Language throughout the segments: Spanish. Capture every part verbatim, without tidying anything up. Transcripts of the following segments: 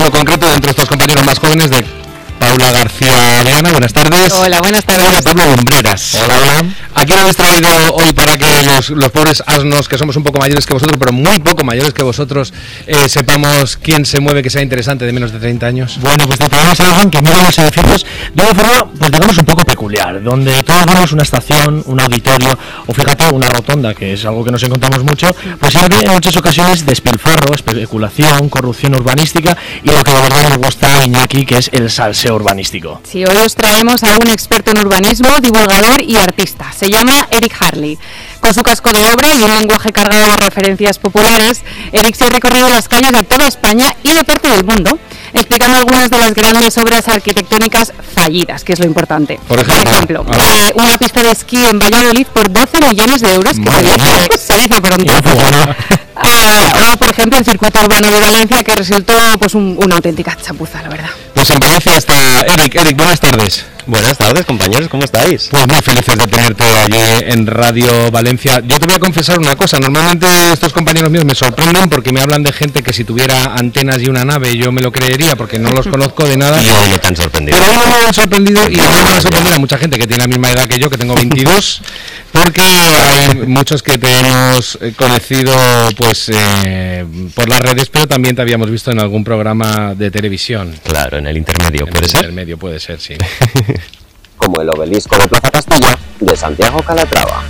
turno concreto de entre estos compañeros más jóvenes de Paula García Viana. Buenas tardes. Hola, buenas tardes. Hola, Pablo Lumbreras. Hola, hola. ¿A quién habéis traído hoy para que los, los pobres asnos, que somos un poco mayores que vosotros, pero muy poco mayores que vosotros, eh, sepamos quién se mueve que sea interesante de menos de treinta años? Bueno, pues te traemos a alguien que mira los edificios de una forma, pues digamos, un poco peculiar, donde todos vemos una estación, un auditorio, o fíjate, una rotonda, que es algo que nos encontramos mucho, pues se ve en muchas ocasiones despilfarro, especulación, corrupción urbanística y lo que de verdad nos gusta a Iñaki, que es el salseo urbanístico. Sí, hoy os traemos a un experto en urbanismo, divulgador y artista. Se llama Eric Harley. Con su casco de obra y un lenguaje cargado de referencias populares, Eric se ha recorrido las calles de toda España y de parte del mundo, explicando algunas de las grandes obras arquitectónicas fallidas, que es lo importante. Por ejemplo, por ejemplo eh, una pista de esquí en Valladolid por doce millones de euros, que se dice, se dice pronto. Uh, o, por ejemplo, el circuito urbano de Valencia, que resultó pues un, una auténtica chapuza, la verdad. Pues en Valencia está Eric. Eric, buenas tardes. Buenas tardes, compañeros, ¿cómo estáis? Pues muy felices de tenerte allí en Radio Valencia. Yo te voy a confesar una cosa, normalmente estos compañeros míos me sorprenden porque me hablan de gente que si tuviera antenas y una nave yo me lo creería porque no los conozco de nada. Y hoy no te han sorprendido. Pero hoy me han sorprendido y a mí me ha sorprendido a mucha gente que tiene la misma edad que yo, que tengo veintidós, porque hay muchos que te hemos conocido pues eh, por las redes, pero también te habíamos visto en algún programa de televisión. Claro, en el intermedio, en ¿puede el ser? intermedio puede ser, sí. Como el obelisco de Plaza Castilla de Santiago Calatrava.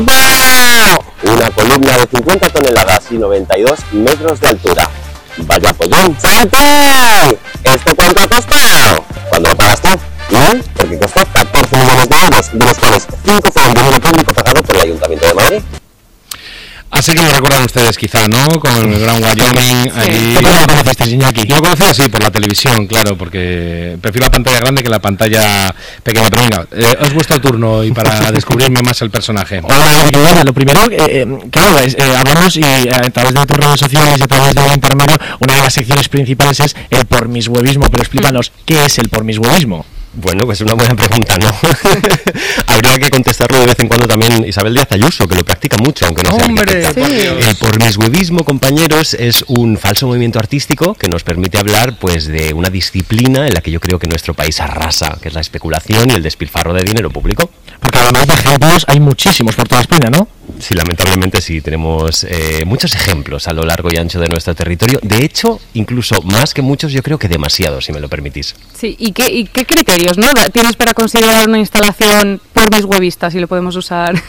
Una columna de cincuenta toneladas y noventa y dos metros de altura. Vaya pollón. ¡Santi! ¿Esto cuánto ha costado? ¿Cuándo lo pagaste? ¿No? Porque costó catorce millones de euros, de los cuales cinco fueron dinero público pagado por el Ayuntamiento de Madrid. Así que lo recuerdan ustedes quizá, ¿no? Con el Gran Wyoming, sí. Allí... ¿Cómo lo conociste, Iñaki? Yo lo conocía así, por la televisión, claro, porque prefiero la pantalla grande que la pantalla pequeña. Pero venga, eh, es vuestro turno y para descubrirme más el personaje. Hola, lo primero, eh, claro, es, eh, hablamos y eh, a través de tus redes sociales y a través del intermedio, una de las secciones principales es el pormishuevismo, pero explícanos, ¿qué es el pormishuevismo? Bueno, pues es una buena pregunta, ¿no? Habría que contestarlo de vez en cuando también Isabel Díaz Ayuso, que lo practica mucho, aunque no sea ¡Hombre! arquitecta. Sí. El pormishuevismo, compañeros, es un falso movimiento artístico que nos permite hablar pues de una disciplina en la que yo creo que nuestro país arrasa, que es la especulación y el despilfarro de dinero público. Porque además de ejemplos hay muchísimos por toda España, ¿no? Sí, lamentablemente sí, tenemos eh, muchos ejemplos a lo largo y ancho de nuestro territorio. De hecho, incluso más que muchos, yo creo que demasiados, si me lo permitís. Sí, ¿y qué, y qué criterios, no, tienes para considerar una instalación pormishuevista, si lo podemos usar?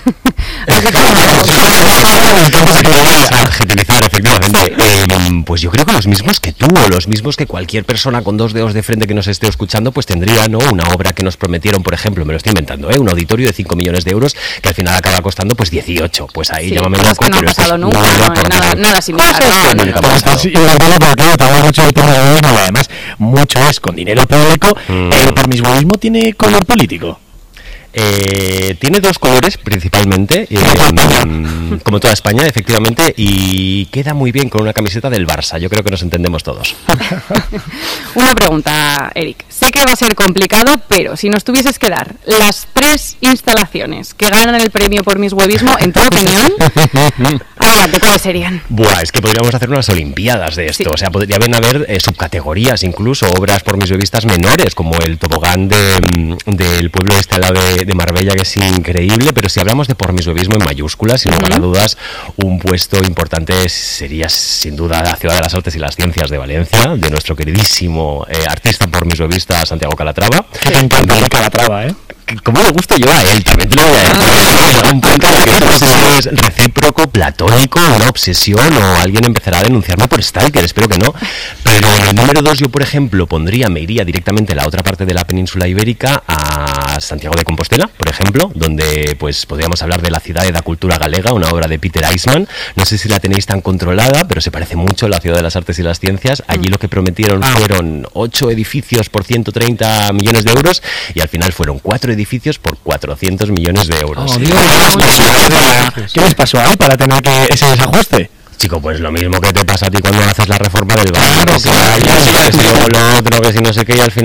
Adjetivizar, efectivamente. Eh, pues yo creo que los mismos que tú, o los mismos que cualquier persona con dos dedos de frente que nos esté escuchando, pues tendría, ¿no?, una obra que nos prometieron, por ejemplo, me lo estoy inventando, ¿eh?, un auditorio de cinco millones de euros que al final acaba costando pues dieciocho. Pues ahí sí, llámame loco, que no ha pasado nunca, no, no, nada, nada similar. No, no, no. Sí, porque mucho el pormishuevismo, además, mucho es con dinero público. Mm. ¿El pormishuevismo tiene color político? Eh, tiene dos colores principalmente, eh, como toda España, efectivamente, y queda muy bien con una camiseta del Barça. Yo creo que nos entendemos todos. Una pregunta, Eric. Sé que va a ser complicado, pero si nos tuvieses que dar las tres instalaciones que ganan el premio pormishuevismo, en tu opinión, adelante, ¿cuáles serían? Buah, es que podríamos hacer unas olimpiadas de esto. Sí. O sea, podrían haber eh, subcategorías, incluso obras pormishuevistas menores, como el tobogán de, del pueblo este al lado de de Marbella, que es increíble. Pero si hablamos de pormishuevismo en mayúsculas, sin lugar a dudas, un puesto importante sería sin duda la Ciudad de las Artes y las Ciencias de Valencia, de nuestro queridísimo eh, artista pormishuevista Santiago Calatrava. Que te encanta Calatrava, ¿eh? ¿Cómo le gusto yo a él? También te lo voy a decir. Un punto en el que esto es recíproco, platónico, una obsesión, o alguien empezará a denunciarme por stalker, espero que no. Pero en el número dos yo, por ejemplo, pondría, me iría directamente a la otra parte de la península ibérica, a Santiago de Compostela, por ejemplo, donde pues podríamos hablar de La Ciudad de la Cultura Galega, una obra de Peter Eisman. No sé si la tenéis tan controlada, pero se parece mucho a la Ciudad de las Artes y las Ciencias. Allí lo que prometieron fueron ocho edificios por ciento treinta millones de euros y al final fueron cuatro edificios por cuatrocientos millones de euros. Oh, Dios, ¿qué les pasó ahí para tener que ese desajuste? Chico, pues lo mismo que te pasa a ti cuando haces la reforma del barrio, claro, claro, que si luego lo otro, que si no sé qué, y al final pata,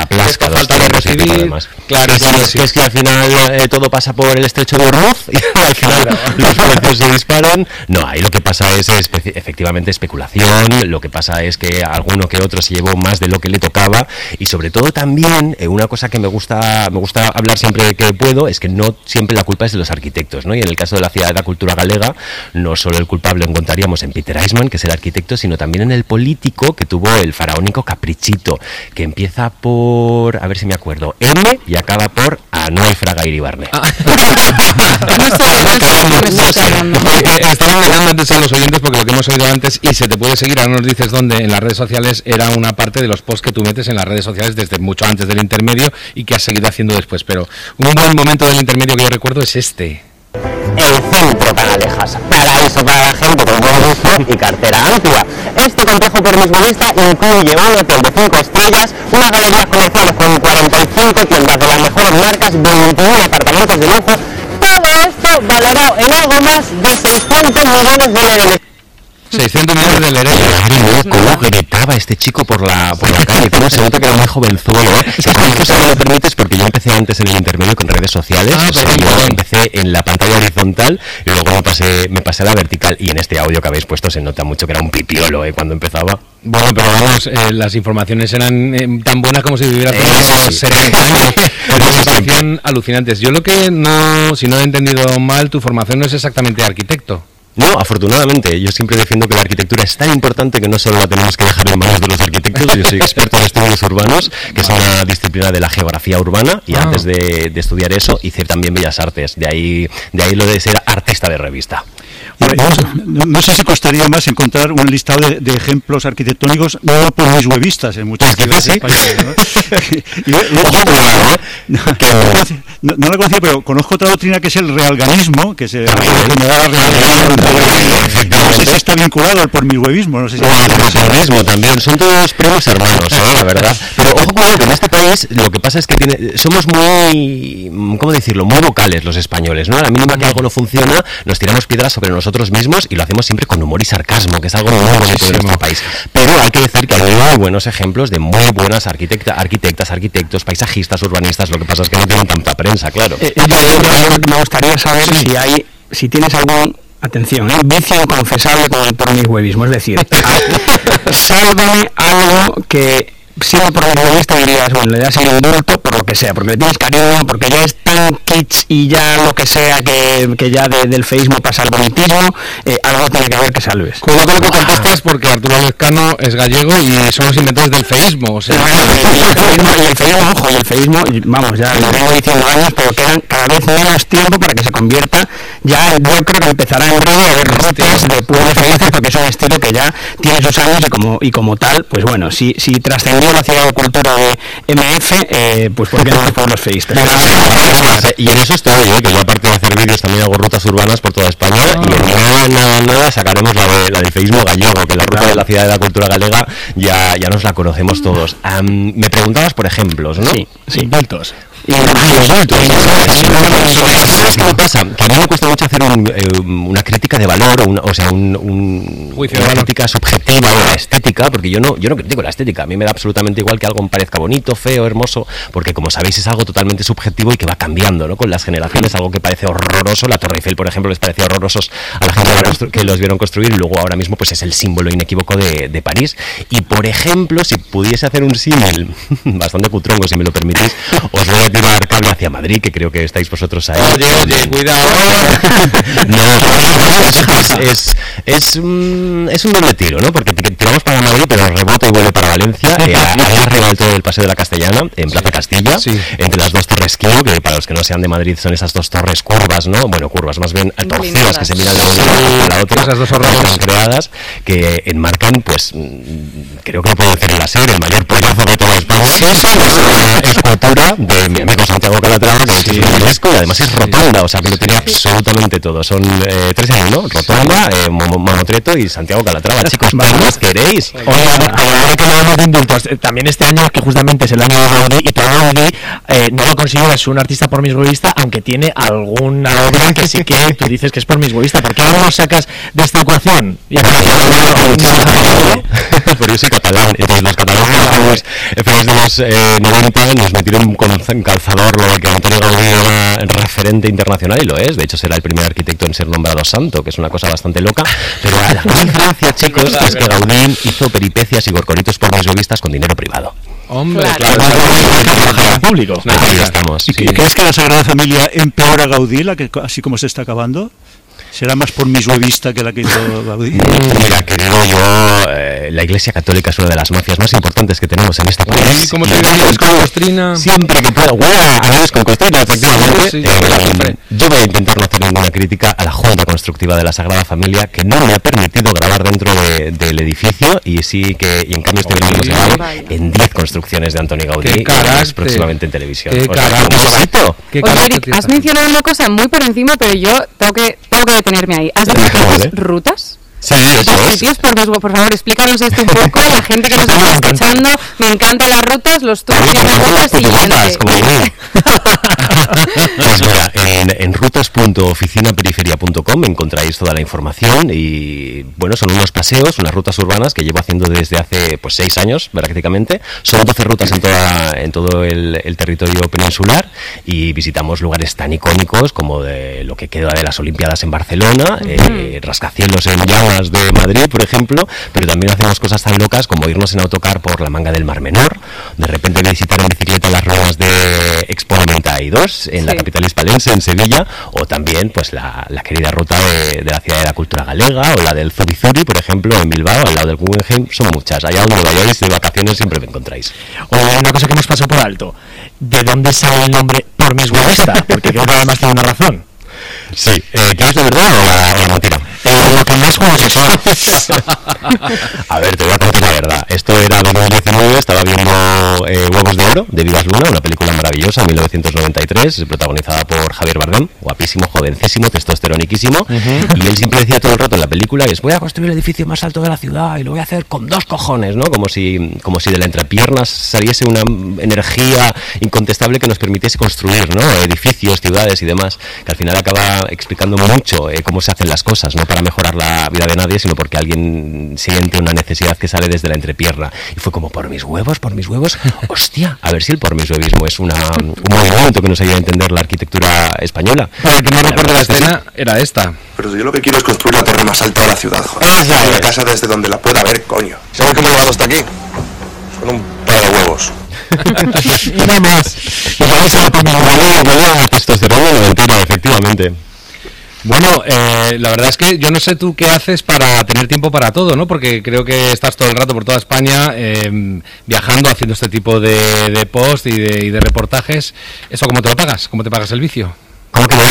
Plasca, Esta falta de recibir, claro, es, claro, es sí. que es que al final eh, todo pasa por el estrecho de Hormuz y al final los precios se disparan. No, ahí lo que pasa es espe- efectivamente especulación, lo que pasa es que alguno que otro se llevó más de lo que le tocaba y sobre todo también eh, una cosa que me gusta me gusta hablar siempre que puedo es que no siempre la culpa es de los arquitectos, ¿no? Y en el caso de la Ciudad de la Cultura Galega, no solo el culpable lo encontraríamos en Peter Eisman, que es el arquitecto, sino también en el político que tuvo el faraónico caprichito, que empieza por, a ver si me acuerdo, M y acaba por Anuel Fraga Iribarne. No sé, no sé de qué me estás hablando. Eh, Estaba mirando antes a los oyentes porque lo que hemos oído antes y se te puede seguir, ahora nos dices dónde, en las redes sociales, era una parte de los posts que tú metes en las redes sociales desde mucho antes del intermedio y que has seguido haciendo después, pero un buen momento del intermedio que yo recuerdo es este. El Centro Canalejas, paraíso para la gente con buen gusto y cartera amplia. Este complejo permisionista incluye un hotel de cinco estrellas, unas galerías comerciales con cuarenta y cinco tiendas de las mejores marcas, veintiuno apartamentos de lujo. Todo esto valorado en algo más de seiscientos millones de dólares. seiscientos millones de lereros. Madre mía, cómo gritaba este chico por la, por la calle, cómo se nota que era muy jovenzuelo, ¿eh? Esto si me lo permites, porque yo empecé antes en el intermedio con redes sociales, Ah, o sea, perdón, yo perdón. empecé en la pantalla horizontal y luego me pasé, me pasé a la vertical y en este audio que habéis puesto se nota mucho que era un pipiolo, ¿eh? Cuando empezaba. Bueno, pero vamos, eh, las informaciones eran eh, tan buenas como si viviera todo Eso sí. setenta años. Una información alucinantes. Yo lo que no, si no he entendido mal, tu formación no es exactamente arquitecto. No, afortunadamente, yo siempre defiendo que la arquitectura es tan importante que no solo la tenemos que dejar en manos de los arquitectos. Yo soy experto en estudios urbanos, que es una disciplina de la geografía urbana, y Ah. antes de, de estudiar eso hice también Bellas Artes, de ahí, de ahí lo de ser artista de revista. Bueno, no, no sé si costaría más encontrar un listado de, de ejemplos arquitectónicos no por mis webistas en muchas ciudades sí. españolas, ¿no? Y, y- no, no, no la conocía, pero conozco otra doctrina que es el realganismo, que se que me da realganismo. No sé si está vinculado al por mi webismo, no sé si O al racionalismo también, son todos primos hermanos, ¿eh? La verdad. Pero ojo con que en este país lo que pasa es que tiene, somos muy, ¿cómo decirlo? Muy vocales los españoles, ¿no? A la mínima que algo no funciona, nos tiramos piedras sobre nosotros mismos y lo hacemos siempre con humor y sarcasmo, que es algo muy bonito de nuestro país. Pero hay que decir que hay muy buenos ejemplos de muy buenas arquitecta, arquitectas, arquitectos, paisajistas, urbanistas. Lo que pasa es que no tienen tanta prensa, claro. Eh, yo, yo me gustaría saber si hay, si tienes algún, atención, ¿eh? vicio confesable con el porniswebismo, es decir, sálvame algo que siendo porniswebista dirías, bueno, le das el indulto por lo que sea, porque le tienes cariño, porque ya es tan kitsch y ya lo que sea que, que ya de, del feísmo pasa al bonitismo, eh, algo tiene que haber que salves. Cuidado con lo que contestas porque Arturo Lezcano es gallego y son los inventores del feísmo. O sea, Y el feísmo, y el feísmo, ojo, y el feísmo, y vamos, ya lo vengo diciendo años, pero quedan cada vez menos tiempo para que se convierta, ya yo creo que empezará en breve a haber rotas de pueblos felices, porque es un estilo que ya tiene sus años y como, y como tal, pues bueno, si, si trascendió la ciudad de cultura de M F, eh, pues ¿por qué no los pueblos feístas? Y en eso estoy, ¿eh? Que yo aparte de hacer vídeos también hago rutas urbanas por toda España y en nada, nada, nada sacaremos la, de, la del feísmo gallego, que la ruta de la Ciudad de la Cultura Galega ya, ya nos la conocemos todos. Um, me preguntabas por ejemplos, ¿no? Sí, sí. Indultos. Y, ¿Sabes qué me pasa? Que a mí me cuesta mucho hacer un, eh, una crítica de valor, o, una, o sea, un, un, Juicio de una valor. crítica subjetiva de la estética, porque yo no, yo no critico la estética, a mí me da absolutamente igual que algo me parezca bonito, feo, hermoso, porque como sabéis es algo totalmente subjetivo y que va cambiando, ¿no? Con las generaciones, algo que parece horroroso, la Torre Eiffel, por ejemplo, les parecía horrorosos a la gente que, constru- que los vieron construir, y luego ahora mismo pues es el símbolo inequívoco de, de París. Y por ejemplo, si pudiese hacer un símil bastante cutrongo, si me lo permitís, os voy a tirar cable hacia Madrid, que creo que estáis vosotros ahí. oye, oye, cuidado. No, es, es, es, un, es un doble tiro, ¿no? Porque t- tiramos para Madrid, pero rebota y vuelve para Valencia, eh, ahí arriba del todo del Paseo de la Castellana, en Plaza Castilla, Sí. entre las dos torres Kio, que para los que no sean de Madrid son esas dos torres curvas, ¿no? Bueno, curvas, más bien torcidas, que se miran de una a la otra, Esas dos horrores. que están creadas, que enmarcan, pues, mm, creo que lo puedo decir en la serie, el mayor pedazo de toda España. Es una escultura de mi amigo Santiago Calatrava, que es un UNESCO y además es rotonda, o sea, que lo tiene absolutamente todo. Son eh, tres años, ¿no? Rotonda, eh, Mo- Mamotreto y Santiago Calatrava. Chicos, ¿qué más queréis? Oye, ahora que me hablamos de indultos, eh, también este año, que justamente es el año de Gaudí, y todo Gaudí eh, no lo considera, es un artista por mishuevista, aunque tiene alguna obra que sí que tú dices que es por mishuevista. ¿Por qué ahora lo sacas de esta ecuación? Y por eso soy catalán. Entonces los catalanes, después de los eh, noventa, nos metieron con un calzador lo de que Antonio Gaudí era referente internacional, y lo es. De hecho, será el primer arquitecto en ser nombrado santo, que es una cosa bastante loca. Pero a la gran gracia, chicos, es que Gaudí hizo peripecias y gorgoritos por mishuevistas con dinero privado. Hombre, Claro. claro, Para público. Ahí estamos. ¿Y Sí. crees que la Sagrada Familia empeora a Gaudí, la que, así como se está acabando? ¿Será más por mishuevista que la que hizo Gaudí? Mira, querido, yo, eh, la Iglesia Católica es una de las mafias más importantes que tenemos en este país. ¿Y cómo te vienes con Costrina? Siempre que puedo, bueno, a veces con Costrina, efectivamente. Sí, sí, Eh, siempre. yo voy a intentar no hacer ninguna crítica a la Junta Constructiva de la Sagrada Familia, que no me ha permitido grabar dentro de- del edificio, y sí que, y en cambio este verano hemos grabado Vaya. en diez construcciones de Antonio Gaudí, Qué y veremos carácter. próximamente en televisión. Qué O sea, carácter. necesito. ¿Qué Oye, carácter Eric, tiene has esta mencionado una cosa muy por encima, pero yo tengo que, tengo que detenerme ahí. ¿Has dicho que haces Vale. rutas? Sí, eso es. Sitios, por, por favor, explícanos esto un poco. La gente que nos está escuchando, me encantan las rutas, los tours y las rutas Rutas, siguientes. como yo. Pues mira, en, en rutas punto oficina periferia punto com encontráis toda la información, y bueno, son unos paseos, unas rutas urbanas que llevo haciendo desde hace pues seis años prácticamente. Son doce rutas en, toda, en todo el, el territorio peninsular, y visitamos lugares tan icónicos como de lo que queda de las Olimpiadas en Barcelona, eh, rascacielos en Llamas de Madrid, por ejemplo, pero también hacemos cosas tan locas como irnos en autocar por la Manga del Mar Menor, de repente visitar en bicicleta las ruinas de Expo noventa y dos en la Sí. capital hispalense, en Sevilla, o también pues la, la querida ruta de, de la ciudad de la cultura galega, o la del Zubizuri, por ejemplo, en Bilbao, al lado del Guggenheim. Son muchas. Allá donde vayáis de vacaciones siempre me encontráis. Oye, hay una cosa que hemos pasado por alto. ¿De dónde sale el nombre por mishuevista? Porque creo que además tiene una razón. Sí, eh, ¿quieres la verdad o la, o la mentira? Eh, lo que más juego sexual. A ver, te voy a contar la verdad. Esto era dos mil diecinueve, estaba viendo eh, Huevos de Oro, de Vivas Luna, una película maravillosa, mil novecientos noventa y tres, protagonizada por Javier Bardem, guapísimo, jovencísimo, testosteroniquísimo, y él siempre decía todo el rato en la película, es voy a construir el edificio más alto de la ciudad y lo voy a hacer con dos cojones, ¿no? Como si, como si de la entrepiernas saliese una energía incontestable que nos permitiese construir, ¿no? Edificios, ciudades y demás, que al final acaba explicando mucho eh, cómo se hacen las cosas, no para mejorar la vida de nadie, sino porque alguien siente una necesidad que sale desde la entrepierna. Y fue como, por mis huevos, por mis huevos, hostia, a ver si el pormishuevismo es una, un movimiento que nos ayuda a entender la arquitectura española. Para el que no La recuerde verdad la es que sí. escena, era esta. Pero yo lo que quiero es construir la torre más alta de la ciudad, joder. Esa Una es. casa desde donde la pueda ver, coño. ¿Sabes cómo he llegado hasta aquí? Con un par de huevos. Y nada más. Y vamos a la primera. Testosterona noventera, efectivamente. Bueno, eh, la verdad es que yo no sé tú qué haces para tener tiempo para todo, ¿no? Porque creo que estás todo el rato por toda España eh, viajando, haciendo este tipo de, de post y de, y de reportajes. ¿Eso cómo te lo pagas? ¿Cómo te pagas el vicio? ¿Cómo que no?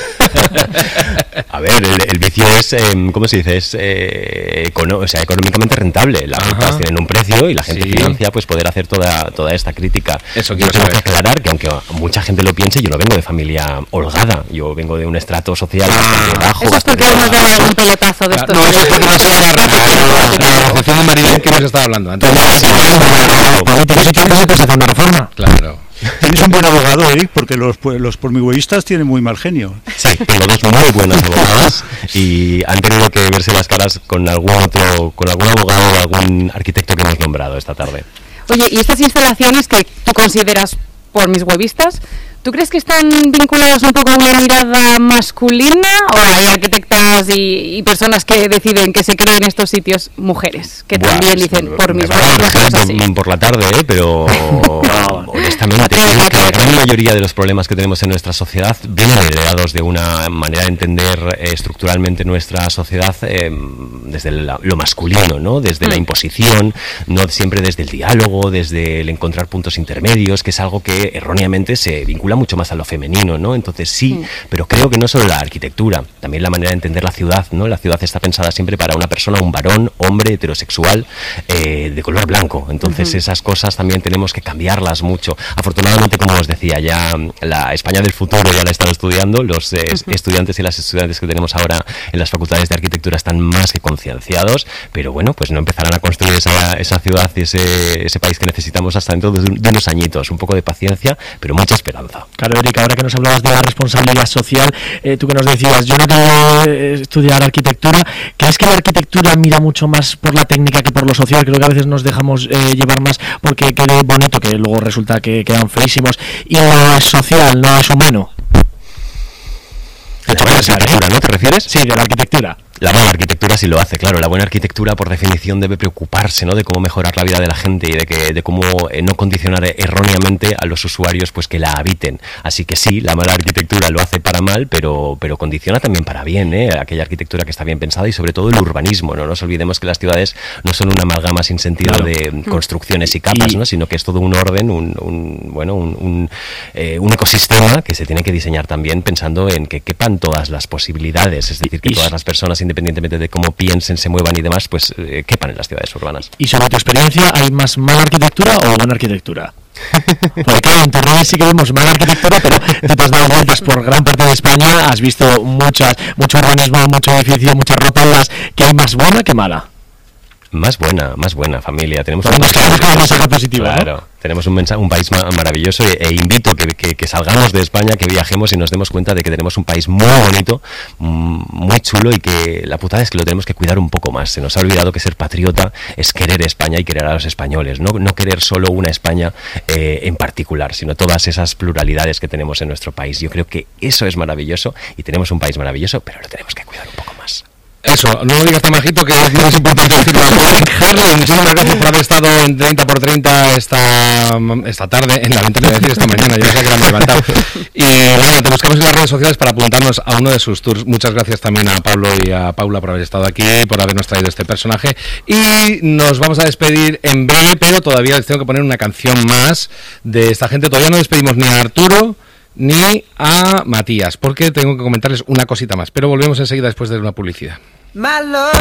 A ver, el, el vicio es, eh, ¿cómo se dice? Es eh, econo- o sea, económicamente rentable. Las Ajá. rutas tienen un precio y la gente Sí. financia pues poder hacer toda, toda esta crítica. Eso Yo quiero tengo que saber. aclarar que aunque mucha gente lo piense, yo no vengo de familia holgada. Yo vengo de un estrato social bastante bajo. Eso es porque bastante hemos dado bajo. algún peletazo de estos. No, eso es porque no se va a agarrar la negociación de Marilén que nos estaba hablando antes. Políticos y chicos, pues hacer una reforma. Claro. Tienes un buen abogado, Eric, porque los, pues, los pormigüeístas tienen muy mal genio. Sí, tengo dos muy buenas abogadas y han tenido que verse las caras con algún otro, con algún abogado o algún arquitecto que hemos nombrado esta tarde. Oye, ¿y estas instalaciones que tú consideras por mis huevistas, tú crees que están vinculadas un poco a una mirada masculina o hay arquitectas y, y personas que deciden que se creen estos sitios mujeres, que Buah, también pues, dicen por me mis van a huevistas dejar cosas así? por, por la tarde, ¿eh? Pero honestamente creo que la gran mayoría de los problemas que tenemos en nuestra sociedad vienen heredados de una manera de entender eh, estructuralmente nuestra sociedad eh, desde la- lo masculino, ¿no? Desde la Mm. imposición, no siempre desde el diálogo, desde el encontrar puntos intermedios, que es algo que erróneamente se vincula mucho más a lo femenino, ¿no? Entonces sí, Mm. pero creo que no solo la arquitectura, también la manera de entender la ciudad, ¿no? La ciudad está pensada siempre para una persona, un varón, hombre, heterosexual, eh, de color blanco. Entonces Ujú. esas cosas también tenemos que cambiarlas mucho. Afortunadamente, como os decía, ya la España del futuro ya la he estado estudiando, los eh, Ujú. estudiantes y las estudiantes que tenemos ahora en las facultades de arquitectura están más que concienciados, pero bueno, pues no empezarán a construir esa, esa ciudad y ese, ese país que necesitamos hasta dentro de, de unos añitos. Un poco de paciencia, pero mucha esperanza. Claro, Erika, ahora que nos hablabas de la responsabilidad social, eh, tú que nos decías, yo no quiero estudiar arquitectura, ¿crees que la arquitectura mira mucho más por la técnica que por lo social? Creo que a veces nos dejamos eh, llevar más porque quede bonito, que luego resulta que quedan feísimos, y no es social, no es humano. ¿De la arquitectura, no te refieres? Sí, de la arquitectura. La buena arquitectura sí lo hace, claro. La buena arquitectura, por definición, debe preocuparse, ¿no?, de cómo mejorar la vida de la gente y de que de cómo eh, no condicionar erróneamente a los usuarios, pues que la habiten. Así que sí, la mala arquitectura lo hace para mal, pero pero condiciona también para bien, ¿eh? Aquella arquitectura que está bien pensada, y sobre todo el urbanismo. No nos olvidemos que las ciudades no son una amalgama sin sentido, claro, de construcciones y capas, y, ¿no?, sino que es todo un orden, un, un bueno, un, un, eh, un ecosistema que se tiene que diseñar también pensando en que quepan todas las posibilidades, es decir, que todas las personas, independientemente de cómo piensen, se muevan y demás, pues eh, quepan en las ciudades urbanas. ¿Y sobre tu experiencia, hay más mala arquitectura o buena arquitectura? Porque claro, en Torrelles sí que vemos mala arquitectura, pero tú te has dado vueltas por gran parte de España, has visto muchas, mucho urbanismo, mucho edificio, muchas rotondas, que hay más buena que mala. Más buena, más buena, familia. Tenemos un mensaje positivo, claro, ¿no? Tenemos un, mensaje, un país ma maravilloso e, e invito que, que, que salgamos de España, que viajemos y nos demos cuenta de que tenemos un país muy bonito, muy chulo, y que la putada es que lo tenemos que cuidar un poco más. Se nos ha olvidado que ser patriota es querer España y querer a los españoles, no, no querer solo una España eh, en particular, sino todas esas pluralidades que tenemos en nuestro país. Yo creo que eso es maravilloso y tenemos un país maravilloso, pero lo tenemos que cuidar un poco más. Eso, no lo digas tan bajito, que es más importante decirlo. Harley, muchísimas gracias por haber estado en treinta por treinta esta, esta tarde, en la ventana, de decir esta mañana, yo sé que la me he levantado. Y bueno, te buscamos en las redes sociales para apuntarnos a uno de sus tours. Muchas gracias también a Pablo y a Paula por haber estado aquí, por habernos traído este personaje. Y nos vamos a despedir en breve, pero todavía les tengo que poner una canción más de esta gente. Todavía no despedimos ni a Arturo ni a Matías, porque tengo que comentarles una cosita más, pero volvemos enseguida después de una publicidad. My love